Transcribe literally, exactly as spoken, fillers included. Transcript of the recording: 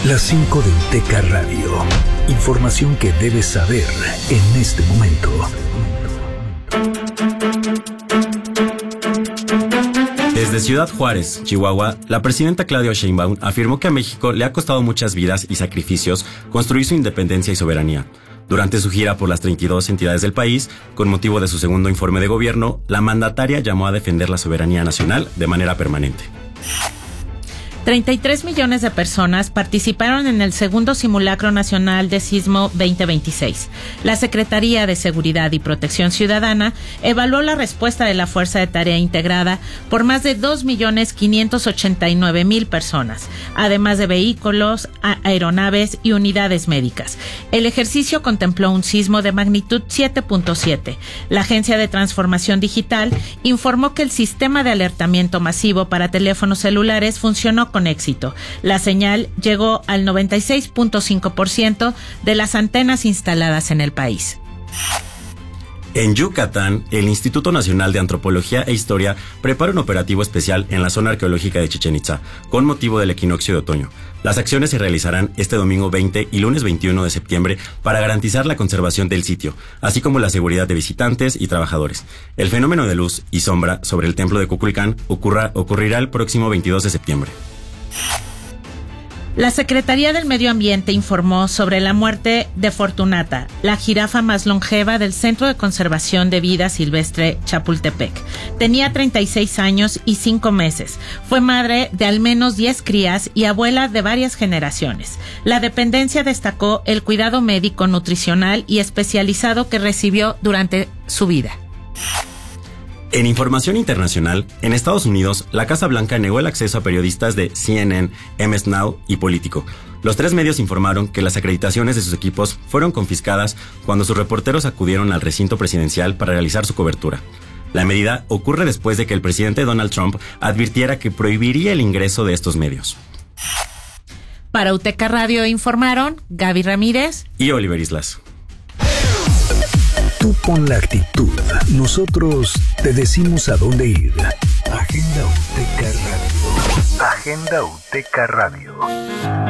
Las cinco de Uteca Radio. Información que debes saber en este momento. Desde Ciudad Juárez, Chihuahua, la presidenta Claudia Sheinbaum afirmó que a México le ha costado muchas vidas y sacrificios construir su independencia y soberanía. Durante su gira por las treinta y dos entidades del país, con motivo de su segundo informe de gobierno, la mandataria llamó a defender la soberanía nacional de manera permanente. treinta y tres millones de personas participaron en el segundo simulacro nacional de sismo veinte veintiséis. La Secretaría de Seguridad y Protección Ciudadana evaluó la respuesta de la Fuerza de Tarea Integrada por más de dos millones quinientos ochenta y nueve mil personas, además de vehículos, aeronaves y unidades médicas. El ejercicio contempló un sismo de magnitud siete punto siete. La Agencia de Transformación Digital informó que el sistema de alertamiento masivo para teléfonos celulares funcionó con éxito. La señal llegó al noventa y seis punto cinco por ciento de las antenas instaladas en el país. En Yucatán, el Instituto Nacional de Antropología e Historia prepara un operativo especial en la zona arqueológica de Chichén Itzá, con motivo del equinoccio de otoño. Las acciones se realizarán este domingo veinte y lunes veintiuno de septiembre para garantizar la conservación del sitio, así como la seguridad de visitantes y trabajadores. El fenómeno de luz y sombra sobre el templo de Kukulcán ocurra, ocurrirá el próximo veintidós de septiembre. La Secretaría del Medio Ambiente informó sobre la muerte de Fortunata, la jirafa más longeva del Centro de Conservación de Vida Silvestre Chapultepec. Tenía treinta y seis años y cinco meses. Fue madre de al menos diez crías y abuela de varias generaciones. La dependencia destacó el cuidado médico, nutricional y especializado que recibió durante su vida. En información internacional, en Estados Unidos, la Casa Blanca negó el acceso a periodistas de C N N, M S Now y Político. Los tres medios informaron que las acreditaciones de sus equipos fueron confiscadas cuando sus reporteros acudieron al recinto presidencial para realizar su cobertura. La medida ocurre después de que el presidente Donald Trump advirtiera que prohibiría el ingreso de estos medios. Para Uteca Radio informaron Gaby Ramírez y Oliver Islas. Tú pon la actitud. Nosotros te decimos a dónde ir. Agenda Uteca Radio. Agenda Uteca Radio.